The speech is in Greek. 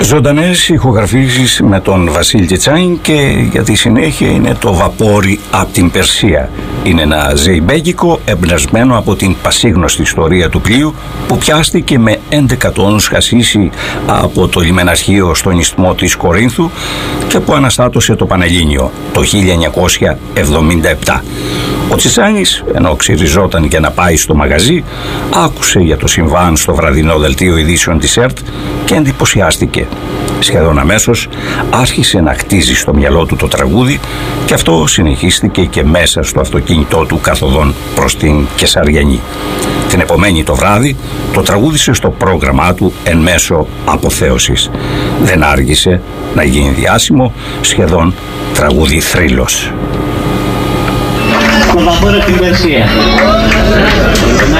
Ζωντανές ηχογραφήσεις με τον Βασίλη Τσιτσάνη, και για τη συνέχεια είναι το Βαπόρι από την Περσία. Είναι ένα ζεϊμπέκικο εμπνευσμένο από την πασίγνωστη ιστορία του πλοίου που πιάστηκε με 11 τόνους χασίσι από το λιμεναρχείο στον ισθμό της Κορίνθου και που αναστάτωσε το Πανελλήνιο το 1977. Ο Τσιτσάνης, ενώ ξυριζόταν για να πάει στο μαγαζί, άκουσε για το συμβάν στο βραδινό δελτίο ειδήσεων της ΕΡΤ και εντυπωσιάστηκε. Σχεδόν αμέσως άρχισε να χτίζει στο μυαλό του το τραγούδι και αυτό συνεχίστηκε και μέσα στο αυτοκίνητό του καθοδόν προς την Κεσαριανή. Την επομένη το βράδυ το τραγούδισε στο πρόγραμμά του εν μέσω αποθέωσης. Δεν άργησε να γίνει διάσημο, σχεδόν τραγούδι θρύλος. Το Βαπόρι από την Περσία.